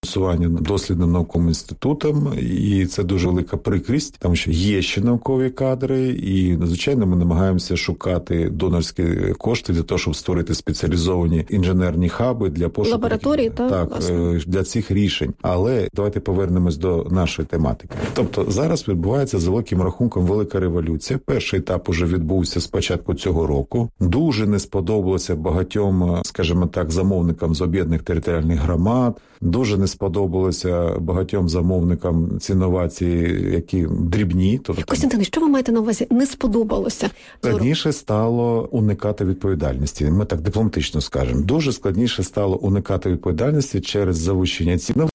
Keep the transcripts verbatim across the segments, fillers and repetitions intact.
дослідним науковим інститутом, і це дуже велика прикрість, тому що є ще наукові кадри, і, звичайно, ми намагаємося шукати донорські кошти для того, щоб створити спеціалізовані інженерні хаби для пошуку лабораторії, так, так для цих рішень. Але давайте повернемось до нашої тематики. Тобто зараз відбувається за великим рахунком велика революція. Перший етап уже відбувся з початку цього року. Дуже не сподобалося багатьом, скажімо так, замовникам з об'єднаних територіальних громад. Дуже не сподобалося багатьом замовникам ці новації, які дрібні. Тобто, Костянтин, що ви маєте на увазі? Не сподобалося? Складніше стало уникати відповідальності. Ми так дипломатично скажемо. Дуже складніше стало уникати відповідальності через завищення цін.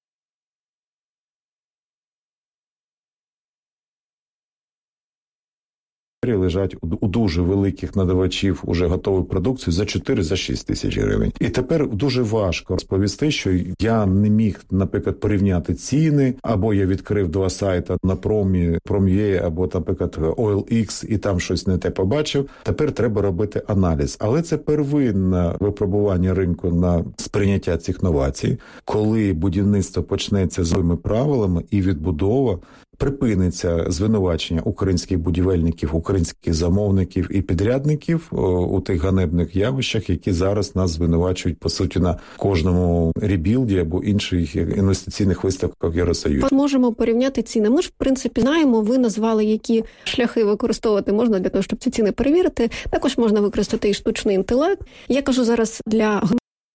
Лежать у дуже великих надавачів уже готову продукцію за чотири, за шість тисяч гривень. І тепер дуже важко розповісти, що я не міг, наприклад, порівняти ціни, або я відкрив два сайти на Промі, Пром'є, або, наприклад, о ел ікс, і там щось не те побачив. Тепер треба робити аналіз. Але це первинне випробування ринку на сприйняття цих новацій, коли будівництво почнеться з новими правилами і відбудова, припиниться звинувачення українських будівельників, українських замовників і підрядників у тих ганебних явищах, які зараз нас звинувачують, по суті, на кожному ребілді або інших інвестиційних виставках Євросоюзу. Можемо порівняти ціни. Ми ж, в принципі, знаємо, ви назвали, які шляхи використовувати можна для того, щоб ці ціни перевірити. Також можна використати і штучний інтелект. Я кажу зараз для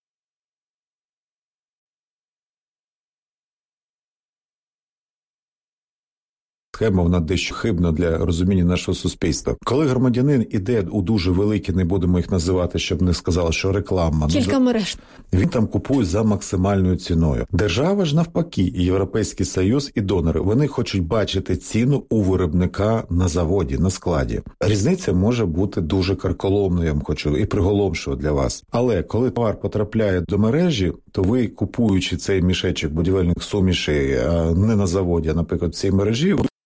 схема, вона дещо хибна для розуміння нашого суспільства. Коли громадянин іде у дуже великі, не будемо їх називати, щоб не сказали, що реклама. Кілька мереж. Він там купує за максимальною ціною. Держава ж навпаки, і Європейський Союз, і донори, вони хочуть бачити ціну у виробника на заводі, на складі. Різниця може бути дуже карколомною, я вам хочу, і приголомшою для вас. Але коли товар потрапляє до мережі, то ви, купуючи цей мішечок будівельних сумішей не на заводі, а, наприклад, в цій мережі,